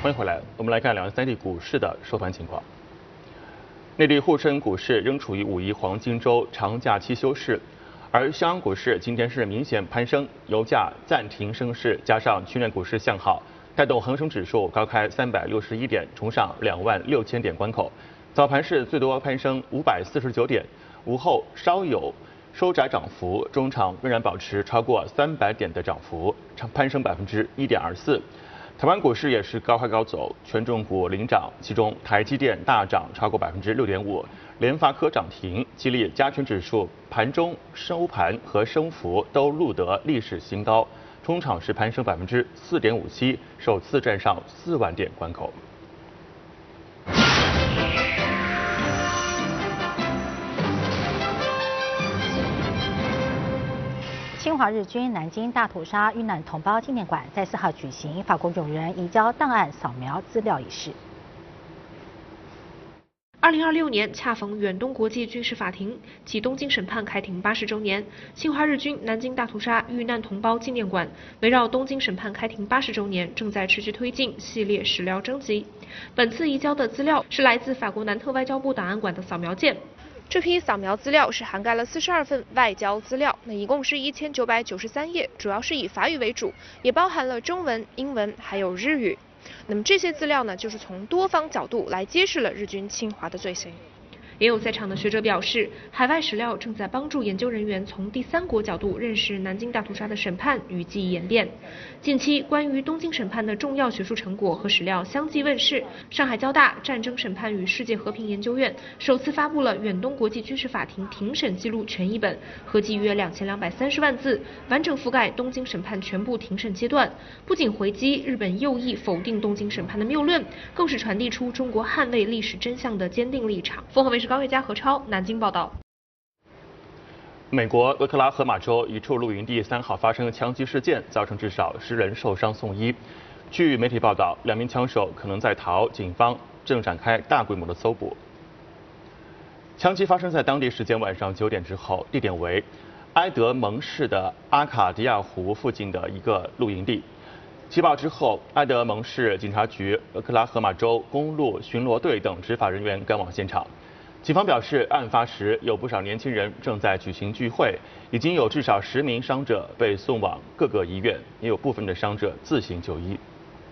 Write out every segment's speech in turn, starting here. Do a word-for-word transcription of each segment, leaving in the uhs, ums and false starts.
欢迎回来，我们来看两岸三地股市的收盘情况。内地沪深股市仍处于五一黄金周长假期休市，而香港股市今天是明显攀升，油价暂停升势，加上区内股市向好，带动恒生指数高开三百六十一点，冲上两万六千点关口。早盘是最多攀升五百四十九点，午后稍有收窄涨幅，中场仍然保持超过三百点的涨幅，攀升百分之一点二四。台湾股市也是高开高走，权重股领涨，其中台积电大涨超过百分之六点五，联发科涨停，激励加权指数盘中收盘和升幅都录得历史新高，中场是攀升百分之四点五七，首次站上四万点关口。 侵华日军南京大屠杀遇难同胞纪念馆在四号举行法国友人移交档案扫描资料仪式。 二零二六年恰逢远东国际军事法庭及东京审判开庭八十周年，侵华日军南京大屠杀遇难同胞纪念馆围绕东京审判开庭八十周年，正在持续推进系列史料征集。本次移交的资料是来自法国南特外交部档案馆的扫描件。这批扫描资料是涵盖了四十二份外交资料，那一共是一千九百九十三页，主要是以法语为主，也包含了中文、英文还有日语。那么这些资料呢，就是从多方角度来揭示了日军侵华的罪行。也有在场的学者表示，海外史料正在帮助研究人员从第三国角度认识南京大屠杀的审判与记忆演变。近期关于东京审判的重要学术成果和史料相继问世，上海交大战争审判与世界和平研究院首次发布了远东国际军事法庭庭审记录全译本，合计约两千两百三十万字，完整覆盖东京审判全部庭审阶段，不仅回击日本右翼否定东京审判的谬论，更是传递出中国捍卫历史真相的坚定立场。凤凰卫视高月佳、何超南京报道。 美国俄克拉荷马州一处露营地三号发生枪击事件，造成至少十人受伤送医。据媒体报道，两名枪手可能在逃，警方正展开大规模的搜捕。枪击发生在当地时间晚上九点之后，地点为埃德蒙市的阿卡迪亚湖附近的一个露营地。接报之后，埃德蒙市警察局、俄克拉荷马州公路巡逻队等执法人员赶往现场。警方表示，案发时有不少年轻人正在举行聚会，已经有至少十名伤者被送往各个医院，也有部分的伤者自行就医。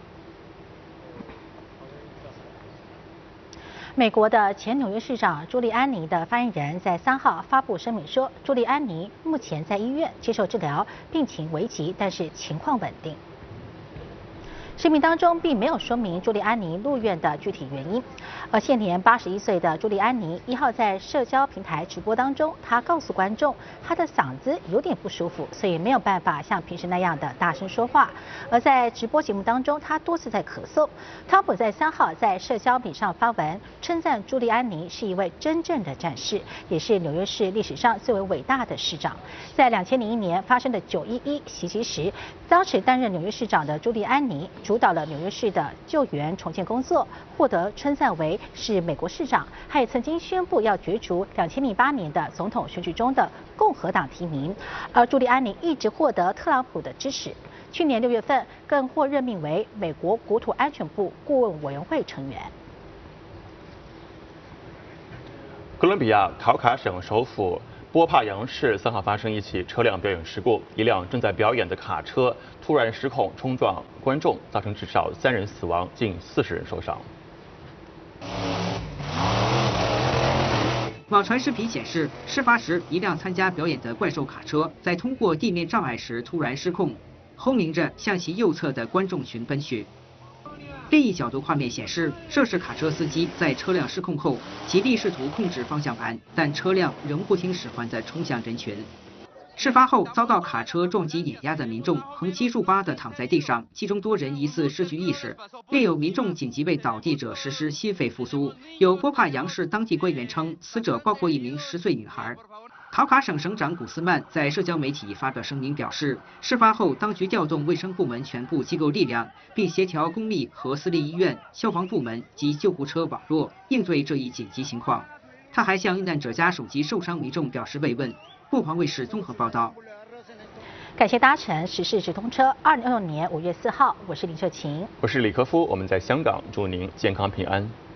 美国的前纽约市长朱利安尼的发言人在三号发布声明说，朱利安尼目前在医院接受治疗，病情危急，但是情况稳定。声明当中并没有说明朱利安尼入院的具体原因，而现年八十一岁的朱利安尼一号在社交平台直播当中，他告诉观众他的嗓子有点不舒服，所以没有办法像平时那样的大声说话。而在直播节目当中，他多次在咳嗽。川普在三号在社交媒体上发文称赞朱利安尼是一位真正的战士，也是纽约市历史上最为伟大的市长。在两千零一年发生的九一一袭击时，当时担任纽约市长的朱利安尼主导了纽约市的救援重建工作，获得称赞为是美国市长。他也曾经宣布要角逐两千零八年的总统选举中的共和党提名，而朱利安尼一直获得特朗普的支持。去年六月份更获任命为美国国土安全部顾问委员会成员。 哥伦比亚考卡省首府波帕扬市三号发生一起车辆表演事故，一辆正在表演的卡车突然失控冲撞观众，造成至少三人死亡，近四十人受伤。 网传视频显示，事发时一辆参加表演的怪兽卡车在通过地面障碍时突然失控，轰鸣着向其右侧的观众群奔去。另一角度画面显示，涉事卡车司机在车辆失控后，极力试图控制方向盘，但车辆仍不听使唤地冲向人群。事发后遭到卡车撞击碾压的民众横七竖八地躺在地上，其中多人疑似失去意识，另有民众紧急为倒地者实施心肺复苏。有波帕扬市当地官员称，死者包括一名十岁女孩。考卡省省长古斯曼在社交媒体发表声明表示，事发后当局调动卫生部门全部机构力量，并协调公立和私立医院、消防部门及救护车网络，应对这一紧急情况。他还向遇难者家属及受伤民众表示慰问。凤凰卫视综合报道。 感谢搭乘时事直通车。二零二六年五月四号，我是林秀琴， 我是李科夫，我们在香港，祝您健康平安。